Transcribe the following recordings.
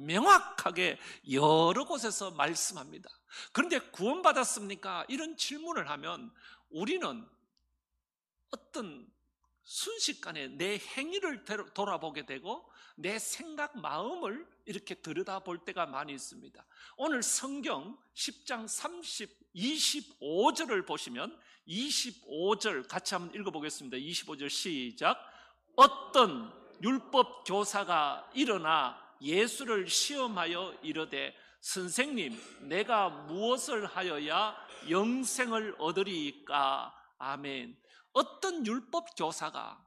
명확하게 여러 곳에서 말씀합니다. 그런데 구원받았습니까? 이런 질문을 하면 우리는 어떤 순식간에 내 행위를 돌아보게 되고 내 생각, 마음을 이렇게 들여다볼 때가 많이 있습니다. 오늘 성경 10장 25절을 보시면 25절 같이 한번 읽어보겠습니다. 25절 시작. 어떤 율법 교사가 일어나 예수를 시험하여 이르되 선생님, 내가 무엇을 하여야 영생을 얻으리이까? 아멘. 어떤 율법 교사가,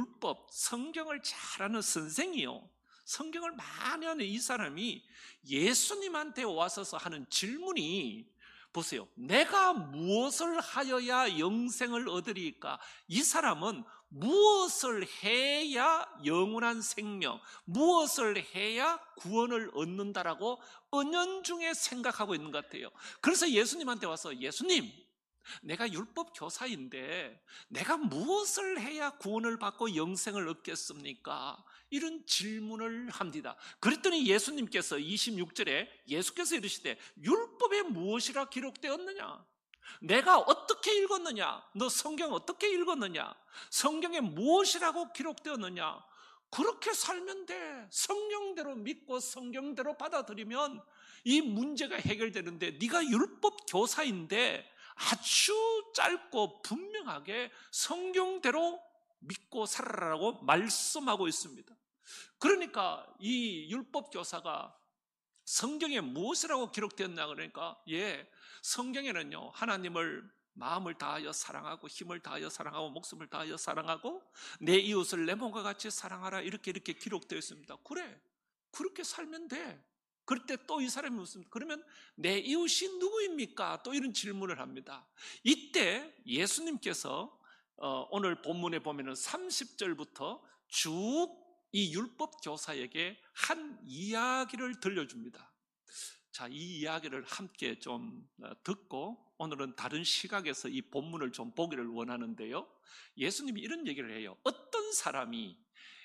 성경을 잘 아는 선생이요, 성경을 많이 아는 이 사람이 예수님한테 와서서 하는 질문이, 보세요, 내가 무엇을 하여야 영생을 얻으리까? 이 사람은 무엇을 해야 영원한 생명, 무엇을 해야 구원을 얻는다라고 은연중에 생각하고 있는 것 같아요. 그래서 예수님한테 와서, 예수님, 내가 율법 교사인데 내가 무엇을 해야 구원을 받고 영생을 얻겠습니까? 이런 질문을 합니다. 그랬더니 예수님께서 26절에 예수께서 이르시되 율법에 무엇이라 기록되었느냐? 내가 어떻게 읽었느냐? 너 성경 어떻게 읽었느냐? 성경에 무엇이라고 기록되었느냐? 그렇게 살면 돼. 성경대로 믿고 성경대로 받아들이면 이 문제가 해결되는데, 네가 율법 교사인데 아주 짧고 분명하게 성경대로 믿고 살아라고 말씀하고 있습니다. 그러니까 이 율법 교사가 성경에 무엇이라고 기록되었나, 그러니까 성경에는요, 하나님을 마음을 다하여 사랑하고 힘을 다하여 사랑하고 목숨을 다하여 사랑하고 내 이웃을 내 몸과 같이 사랑하라, 이렇게 기록되어 있습니다. 그래, 그렇게 살면 돼. 그럴 때 또 이 사람이 묻습니다. 그러면 내 이웃이 누구입니까? 또 이런 질문을 합니다. 이때 예수님께서 오늘 본문에 보면은 30절부터 쭉 이 율법 교사에게 한 이야기를 들려줍니다. 자, 이 이야기를 함께 좀 듣고 오늘은 다른 시각에서 이 본문을 좀 보기를 원하는데요. 예수님이 이런 얘기를 해요. 어떤 사람이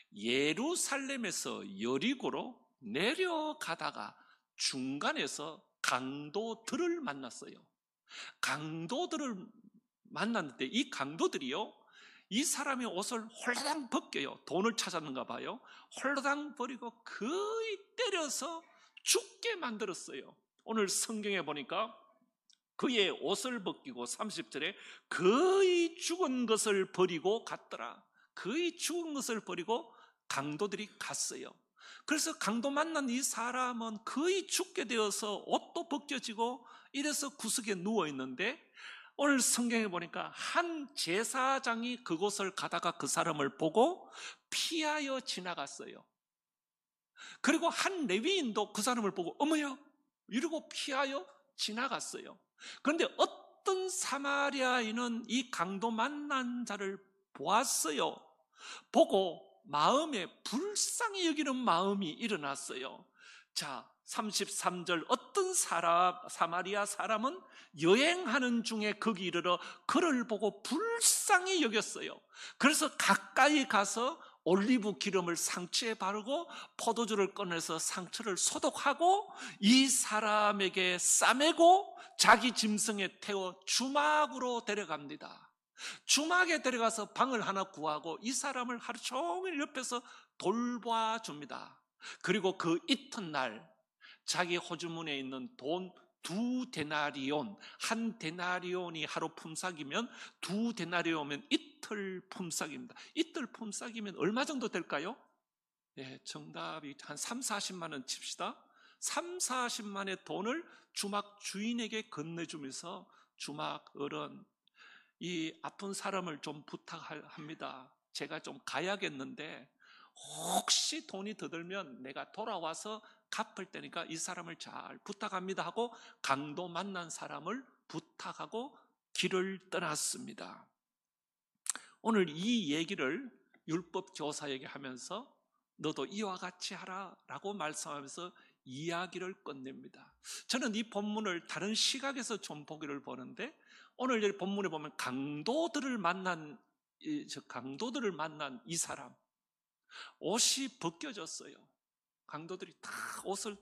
예루살렘에서 여리고로 내려가다가 중간에서 강도들을 만났어요. 강도들을 만났는데 이 강도들이요, 이 사람의 옷을 홀라당 벗겨요. 돈을 찾았는가 봐요. 홀라당 버리고 거의 때려서 죽게 만들었어요. 오늘 성경에 보니까 그의 옷을 벗기고 30절에 거의 죽은 것을 버리고 갔더라. 거의 죽은 것을 버리고 강도들이 갔어요. 그래서 강도 만난 이 사람은 거의 죽게 되어서 옷도 벗겨지고 이래서 구석에 누워 있는데, 오늘 성경에 보니까 한 제사장이 그곳을 가다가 그 사람을 보고 피하여 지나갔어요. 그리고 한 레위인도 그 사람을 보고 어머야 이러고 피하여 지나갔어요. 그런데 어떤 사마리아인은 이 강도 만난 자를 보았어요. 보고 마음에 불쌍히 여기는 마음이 일어났어요. 자, 33절, 어떤 사마리아 사람은 여행하는 중에 거기 이르러 그를 보고 불쌍히 여겼어요. 그래서 가까이 가서 올리브 기름을 상처에 바르고 포도주를 꺼내서 상처를 소독하고 이 사람에게 싸매고 자기 짐승에 태워 주막으로 데려갑니다. 주막에 데려가서 방을 하나 구하고 이 사람을 하루 종일 옆에서 돌봐줍니다. 그리고 그 이튿날 자기 호주머니에 있는 돈 2데나리온, 한 데나리온이 하루 품삯이면 2데나리온이면 이틀 품삯입니다. 이틀 품삯이면 얼마 정도 될까요? 정답이 한 3, 40만 원 칩시다. 3, 40만의 돈을 주막 주인에게 건네주면서 주막 어른, 이 아픈 사람을 좀 부탁합니다. 제가 좀 가야겠는데 혹시 돈이 더 들면 내가 돌아와서 갚을 테니까 이 사람을 잘 부탁합니다 하고 강도 만난 사람을 부탁하고 길을 떠났습니다. 오늘 이 얘기를 율법 교사에게 하면서 너도 이와 같이 하라 라고 말씀하면서 이야기를 끝냅니다. 저는 이 본문을 다른 시각에서 좀 보기를 보는데, 오늘 이 본문에 보면 강도들을 만난 이 사람, 옷이 벗겨졌어요. 강도들이 다 옷을